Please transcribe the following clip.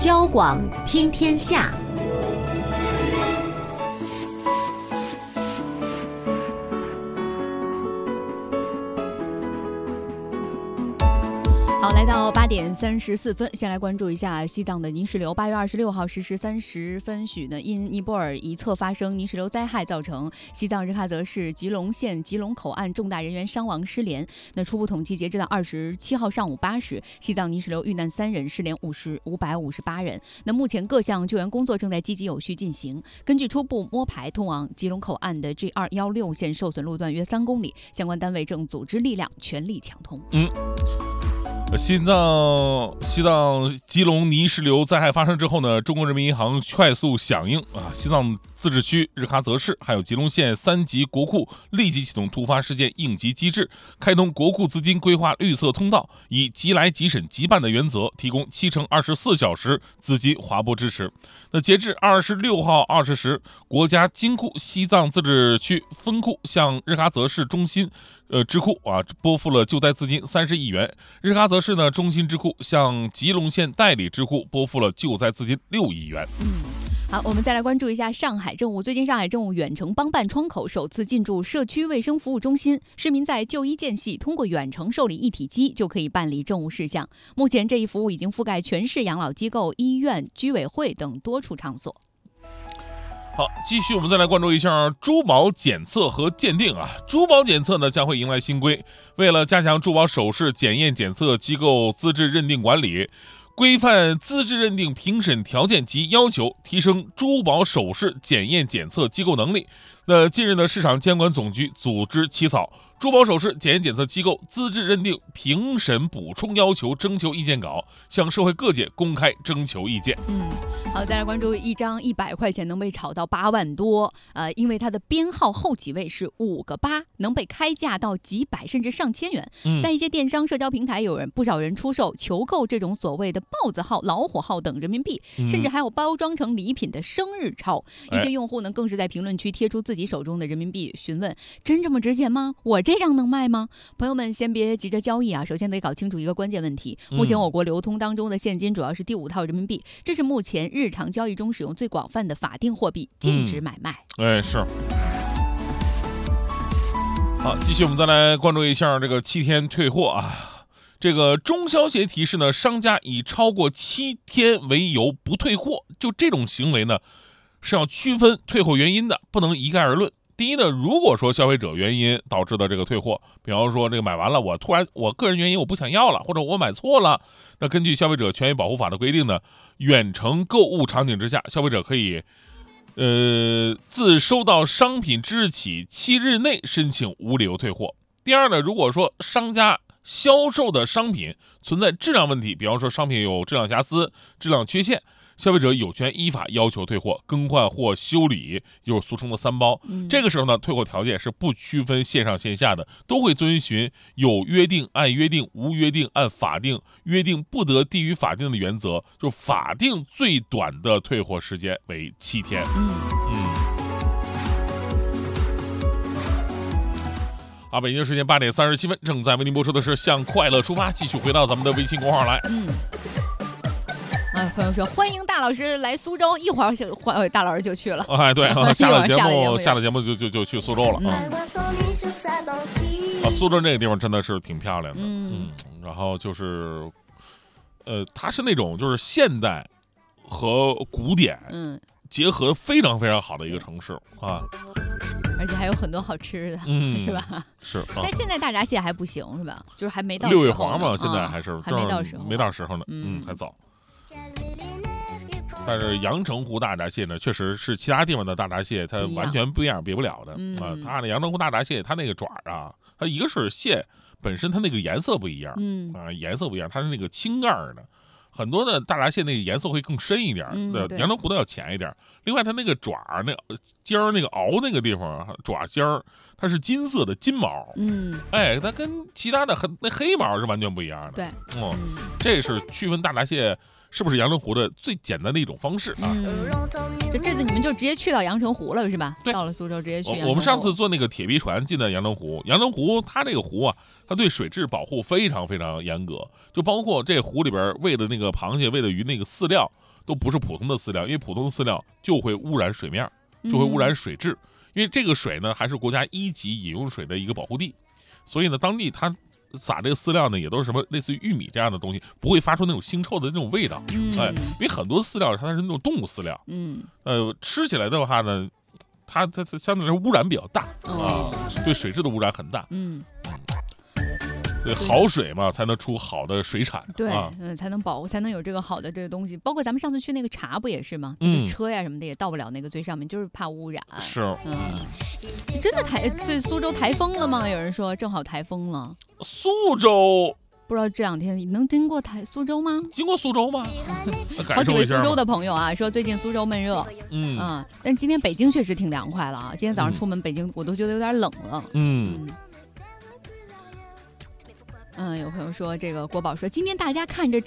交广听天下。 好，来到8点34分，先来关注一下西藏的泥石流。8月26号10时30分许呢，因尼泊尔一侧发生泥石流灾害，造成西藏日喀则市吉隆县吉隆口岸重大人员伤亡失联。那初步统计，截止到27号上午8时，西藏泥石流遇难3人，失联558人。那目前各项救援工作正在积极有序进行。根据初步摸排，通往吉隆口岸的 G216 线受损路段约3公里，相关单位正组织力量全力抢通。 西藏吉隆泥石流灾害发生之后呢，中国人民银行快速响应西藏自治区日喀则市还有吉隆县3级国库立即启动突发事件应急机制，开通国库资金规划绿色通道，以即来即审即办的原则，提供7×24小时资金划拨支持。那截至26号20时，国家金库西藏自治区分库向日喀则市中心支库拨付了救灾资金30亿元，日喀则市呢中心支库向吉隆县代理支库拨付了救灾资金6亿元。 好，我们再来关注一下上海政务。最近上海政务远程帮办窗口首次进驻社区卫生服务中心，市民在就医间隙通过远程受理一体机就可以办理政务事项。目前这一服务已经覆盖全市养老机构、医院、居委会等多处场所。 好，继续我们再来关注一下珠宝检测和鉴定珠宝检测呢将会迎来新规，为了加强珠宝首饰检验检测机构资质认定管理，规范资质认定评审条件及要求，提升珠宝首饰检验检测机构能力。那近日呢，市场监管总局组织起草珠宝首饰检验检测机构资质认定评审补充要求征求意见稿，向社会各界公开征求意见。 好，再来关注一张100块钱能被炒到8万多，因为它的编号后几位是5个8，能被开价到几百甚至上千元。在一些电商社交平台，不少人出售求购这种所谓的豹子号、老虎号等人民币，甚至还有包装成礼品的生日钞。一些用户呢更是在评论区贴出自己手中的人民币，询问真这么值钱吗？我这张能卖吗？朋友们先别急着交易首先得搞清楚一个关键问题。目前我国流通当中的现金主要是第5套人民币，这是目前日常交易中使用最广泛的法定货币，禁止买卖。 是。好，继续我们再来关注一下这个7天退货这个中消协提示呢，商家以超过7天为由不退货，就这种行为呢是要区分退货原因的，不能一概而论。第一呢，如果说消费者原因导致的这个退货，比方说这个买完了，我个人原因我不想要了，或者我买错了，那根据消费者权益保护法的规定呢，远程购物场景之下，消费者可以自收到商品之日起7日内申请无理由退货。第二呢，如果说商家销售的商品存在质量问题，比方说商品有质量瑕疵、质量缺陷，消费者有权依法要求退货、更换或修理，就是俗称的3包。这个时候呢，退货条件是不区分线上线下的，都会遵循有约定按约定，无约定按法定，约定不得低于法定的原则，就法定最短的退货时间为7天。北京时间8点37分，正在为您播出的是《向快乐出发》，继续回到咱们的微信公号来。 朋友说欢迎大老师来苏州，一会儿大老师就去了。 对，下了节目就去苏州了苏州这个地方真的是挺漂亮的。然后就是它是那种就是现代和古典结合非常非常好的一个城市而且还有很多好吃的，是吧？ 是。 但现在大闸蟹还不行，是吧？就是还没到时候。6 月黄嘛，现在还没到时候， 没到时候呢，还早。但是阳澄湖大闸蟹呢，确实是其他地方的大闸蟹它完全不一样，比不了的它的阳澄湖大闸蟹，它那个爪它一个是蟹本身它那个颜色不一样，颜色不一样，它是那个青盖的。很多的大闸蟹那个颜色会更深一点，阳澄湖的要浅一点。另外，它那个爪那尖儿那个螯那个地方爪尖儿，它是金色的金毛，它跟其他的那黑毛是完全不一样的。 对， 这是区分大闸蟹是不是阳澄湖的最简单的一种方式这次你们就直接去到阳澄湖了是吧？ 对， 到了苏州直接去阳澄湖。 我们上次坐那个铁皮船进的阳澄湖，阳澄湖它这个湖啊，它对水质保护非常非常严格，就包括这湖里边喂的那个螃蟹、喂的鱼那个饲料都不是普通的饲料，因为普通的饲料就会污染水面，就会污染水质。因为这个水呢，还是国家1级饮用水的一个保护地，所以呢，当地它撒这个饲料呢，也都是什么类似于玉米这样的东西，不会发出那种腥臭的那种味道。因为很多饲料它是那种动物饲料，吃起来的话呢，它相对来说污染比较大啊，对水质的污染很大。所以好水嘛，才能出好的水产。 对，才能保护，才能有这个好的这个东西。包括咱们上次去那个茶不也是吗？车呀什么的也到不了那个最上面，就是怕污染。 是， 真的对苏州台风了吗？有人说正好台风了。 苏州不知道这2天能经过苏州吗？ 经过苏州吗？ 好几位苏州的朋友啊，说最近苏州闷热。但是今天北京确实挺凉快了啊。今天早上出门，北京我都觉得有点冷了。有朋友说，这个国宝说，今天大家看着